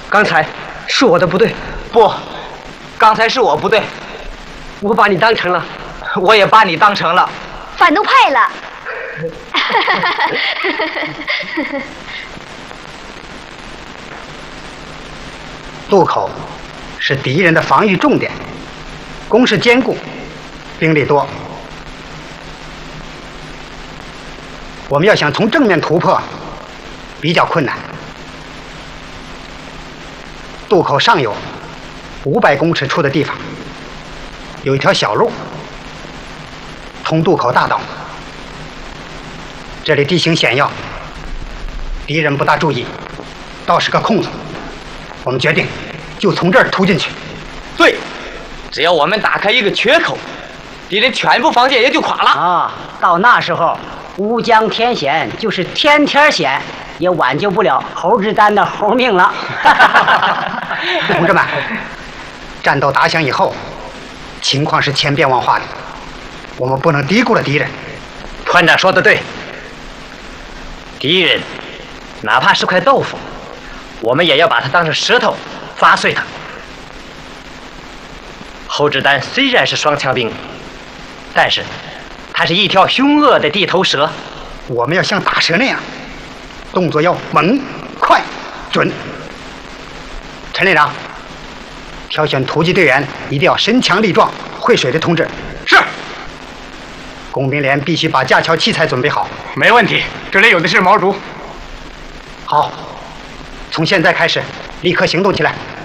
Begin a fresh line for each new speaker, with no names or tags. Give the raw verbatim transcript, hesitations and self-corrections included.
刚才是我的不对。
不，刚才是我不对。
我把你当成了，
我也把你当成了
反动派了。
渡口是敌人的防御重点，攻势坚固，兵力多。我们要想从正面突破，比较困难。渡口上游五百公尺处的地方，有一条小路通渡口大道。这里地形险要，敌人不大注意，倒是个空子。我们决定就从这儿突进去。
对，只要我们打开一个缺口，敌人全部防线也就垮了。
啊，到那时候，乌江天险就是天天险，也挽救不了侯志丹的猴命了。
同志们，战斗打响以后，情况是千变万化的，我们不能低估了敌人。
团长说的对，敌人哪怕是块豆腐，我们也要把它当成石头砸碎它。侯志丹虽然是双枪兵，但是他是一条凶恶的地头蛇。
我们要像打蛇那样，动作要猛、快、准。陈连长，挑选突击队员一定要身强力壮、会水的同志。
是。
工兵连必须把架桥器材准备好。
没问题，这里有的是毛竹。
好，从现在开始，立刻行动起来。